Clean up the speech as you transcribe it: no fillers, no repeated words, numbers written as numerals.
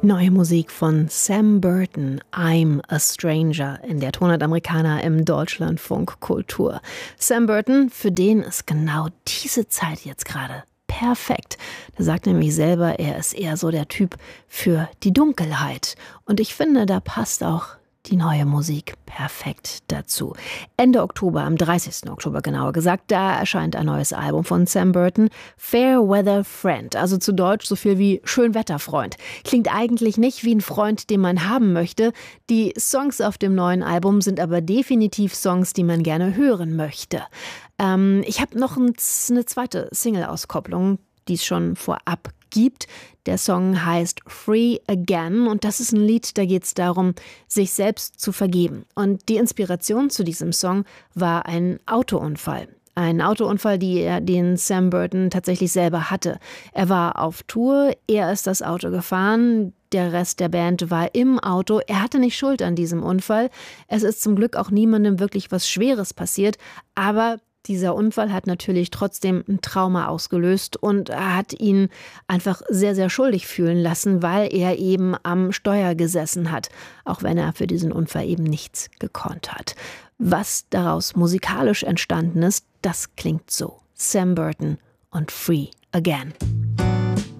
Neue Musik von Sam Burton, I'm a Stranger, in der Tonart-Amerikaner im Deutschlandfunk Kultur. Sam Burton, für den ist genau diese Zeit jetzt gerade perfekt. Der sagt nämlich selber, er ist eher so der Typ für die Dunkelheit. Und ich finde, da passt auch die neue Musik perfekt dazu. Ende Oktober, am 30. Oktober genauer gesagt, da erscheint ein neues Album von Sam Burton, Fair Weather Friend, also zu Deutsch so viel wie Schönwetterfreund. Klingt eigentlich nicht wie ein Freund, den man haben möchte. Die Songs auf dem neuen Album sind aber definitiv Songs, die man gerne hören möchte. Ich habe noch eine zweite Single-Auskopplung, die es schon vorab gibt. Der Song heißt Free Again und das ist ein Lied, da geht es darum, sich selbst zu vergeben. Und die Inspiration zu diesem Song war ein Autounfall. Ein Autounfall, den Sam Burton tatsächlich selber hatte. Er war auf Tour, er ist das Auto gefahren, der Rest der Band war im Auto. Er hatte nicht Schuld an diesem Unfall. Es ist zum Glück auch niemandem wirklich was Schweres passiert, aber dieser Unfall hat natürlich trotzdem ein Trauma ausgelöst und hat ihn einfach sehr, sehr schuldig fühlen lassen, weil er eben am Steuer gesessen hat, auch wenn er für diesen Unfall eben nichts gekonnt hat. Was daraus musikalisch entstanden ist, das klingt so. Sam Burton und Free Again.